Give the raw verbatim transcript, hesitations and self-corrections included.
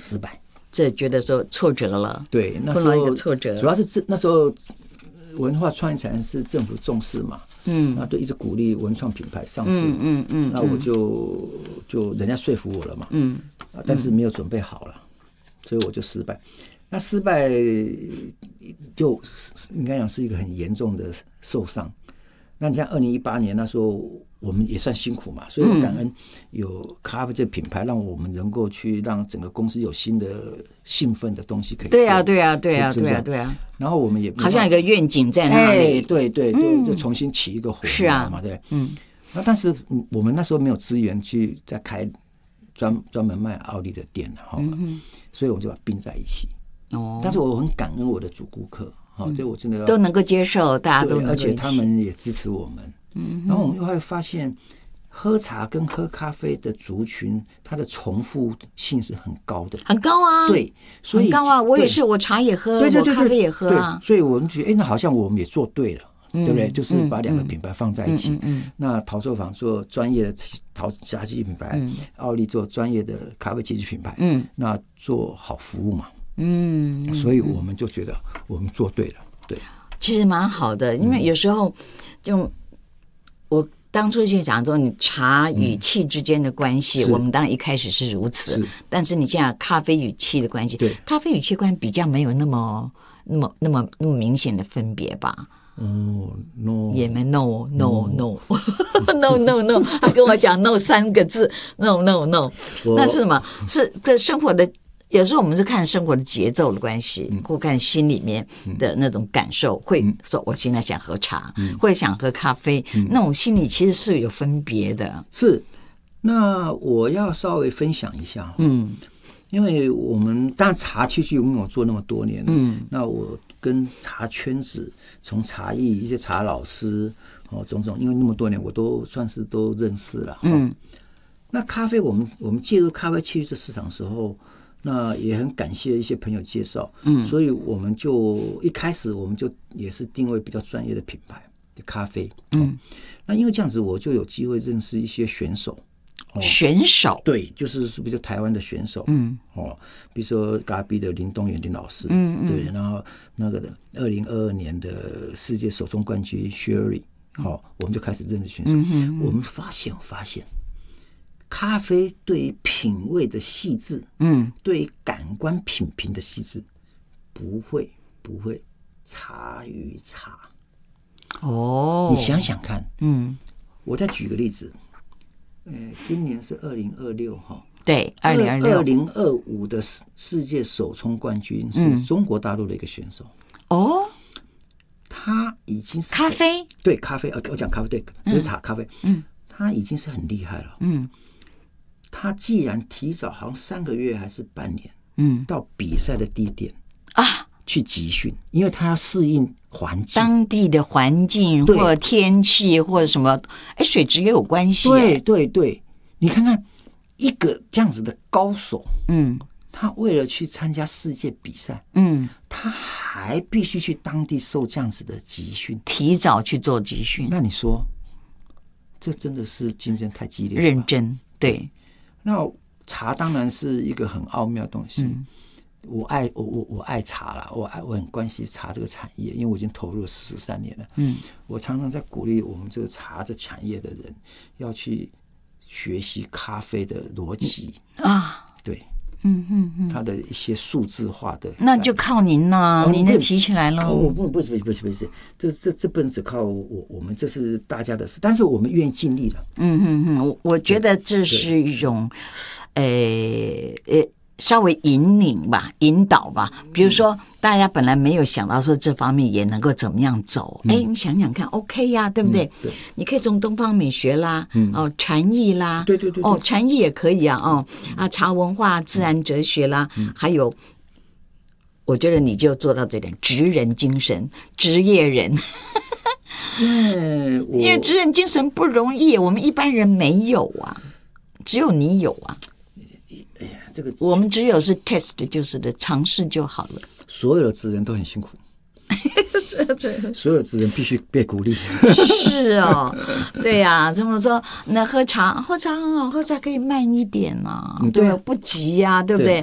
失败， 这觉得说挫折了， 对，那时碰到一候个挫折， 主要是这那时候文化创意产业是政府重视嘛， 嗯， 那就一直鼓励文创品牌上市， 嗯嗯嗯， 那我就就人家说服我了嘛， 嗯， 但是没有准备好了，所以我就失败。那失败就应该讲是一个很严重的受伤。那你像二零一八年那时候，我们也算辛苦嘛，所以我感恩有咖啡这个品牌，让我们能够去让整个公司有新的兴奋的东西可以做。 对啊，对啊，对啊，对啊，对啊。 然后我们也好像有个愿景在那里， 哎、对对对、嗯，就重新起一个火苗嘛，对，嗯。那但是我们那时候没有资源去再开专专门卖奥利的店哈、嗯，所以我们就把它并在一起。哦，但是我很感恩我的主顾客，哈、嗯，这我真的都能够接受，大家都能够， 而且他们也支持我们。嗯，然后我们又会发现，喝茶跟喝咖啡的族群，它的重复性是很高的， 很高啊， 对，所以很高啊。我也是，我茶也喝， 对对对， 我咖啡也喝啊。 所以我们觉得，哎，那好像我们也做对了。对不对？就是把两个品牌放在一起。嗯嗯嗯、那陶作坊做专业的陶茶器品牌，嗯、奥利做专业的咖啡器具品牌。嗯，那做好服务嘛。嗯，所以我们就觉得我们做对了。对， 其实蛮好的，因为有时候就我当初就讲说，你茶与气之间的关系，嗯、我们当然一开始是如此，是但是你这样咖啡与气的关系， 对， 咖啡与气关系比较没有那么那么那么那么明显的分别吧。 哦、oh, ，no， 也没 no no no no no no， 他跟我讲 no 三个字 no no no， 那是什么？是这生活的，有时候我们是看生活的节奏的关系，嗯、或看心里面的那种感受，嗯、会说我现在想喝茶，嗯、或者想喝咖啡，嗯、那种心里其实是有分别的。 是，那我要稍微分享一下，嗯，因为我们当然茶器具因为我做那么多年，嗯，那我跟茶圈子。从茶艺一些茶老师哦种种，因为那么多年我都算是都认识了。嗯，那咖啡我们我们介入咖啡器具这市场的时候，那也很感谢一些朋友介绍。嗯，所以我们就一开始我们就也是定位比较专业的品牌的咖啡。嗯，那因为这样子我就有机会认识一些选手。 哦、选手对，就是比如台湾的选手，嗯，哦，比如说嘎比的林东元林老师，嗯嗯，对，然后那个的二零二二年的世界手冲冠军 Sherry， 好、哦，我们就开始认识选手，嗯嗯，我们发现发现，咖啡对品味的细致，嗯，对感官品评的细致，不会不会差于茶。哦，你想想看，嗯，我再举个例子。呃，今年是二零二六哈， 对，二零二六， 二零二五的世界手冲冠军是中国大陆的一个选手。哦、嗯，他已经是咖啡， 对咖啡，我讲咖啡，对，不是茶，咖啡，嗯，他已经是很厉害了，嗯，他既然提早好像三个月还是半年，嗯，到比赛的地点啊。去集训，因为他要适应环境， 当地的环境或者天气或者什么，哎，水质也有关系。 对对对，你看看一个这样子的高手，嗯，他为了去参加世界比赛，嗯，他还必须去当地受这样子的集训， 提早去做集训。 那你说，这真的是竞争太激烈了， 认真对。 那茶当然是一个很奥妙的东西。嗯，我爱我我我爱茶啦，我爱我很关心茶这个产业，因为我已经投入了十三年了。嗯，我常常在鼓励我们这个茶这产业的人要去学习咖啡的逻辑啊，对，嗯嗯嗯，它的一些数字化的， 那就靠您啦，哦、您的提起来了。 哦，不不不不不不是，这这这不能只靠我我们，这是大家的事，但是我们愿意尽力了。 嗯嗯嗯，我我觉得这是一种，呃呃。稍微引领吧，引导吧。比如说，大家本来没有想到说这方面也能够怎么样走，哎、嗯，你想想看 ，OK 呀、啊，对不对？嗯、对，你可以从东方美学啦，嗯、哦，禅意啦， 对对 对, 对， 哦，禅意也可以啊，哦，啊，茶文化、自然哲学啦，嗯、还有，我觉得你就做到这点，职人精神，职业人。 嗯， 因为职人精神不容易，我们一般人没有啊，只有你有啊。这个我们只有是 test 就是的尝试就好了。 所有的职人都很辛苦，所有的职人必须被鼓励。 是哦，对呀、啊，这么说，那喝茶喝茶很好，喝茶可以慢一点啊，嗯、对，不急呀、啊，对不对？